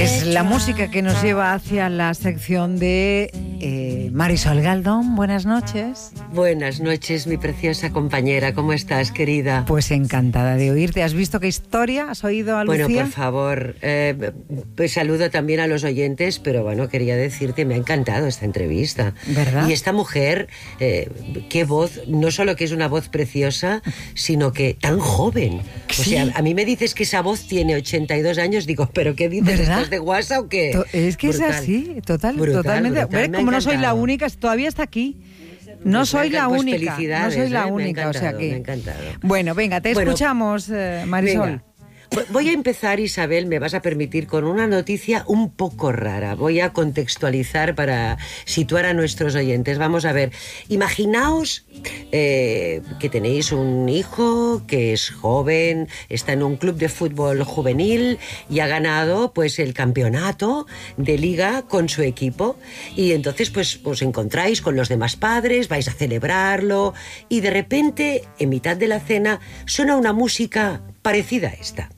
Es la música que nos lleva hacia la sección de Marisol Galdón. Buenas noches. Buenas noches, mi preciosa compañera. ¿Cómo estás, querida? Pues encantada de oírte. ¿Has visto qué historia? ¿Has oído a Lucía? Bueno, por favor, pues saludo también a los oyentes, pero bueno, quería decirte, me ha encantado esta entrevista. ¿Verdad? Y esta mujer, qué voz, no solo que es una voz preciosa, sino que tan joven. Sí. O sea, a mí me dices que esa voz tiene 82 años, digo, ¿pero qué dices? ¿Verdad? ¿Estás de WhatsApp o qué? Es que Brutal. es así, totalmente. Brutal, Como no soy la única, todavía está aquí. No Pues soy la pues única. felicidades, No soy la me ha única, o sea encantado, que. me ha encantado. Bueno, venga, te escuchamos, Marisol. Venga. Voy a empezar, Isabel, me vas a permitir, con una noticia un poco rara. Voy a contextualizar para situar a nuestros oyentes. Vamos a ver, imaginaos que tenéis un hijo que es joven, está en un club de fútbol juvenil y ha ganado pues el campeonato de liga con su equipo. Y entonces pues os encontráis con los demás padres, vais a celebrarlo y de repente, en mitad de la cena, suena una música parecida a esta.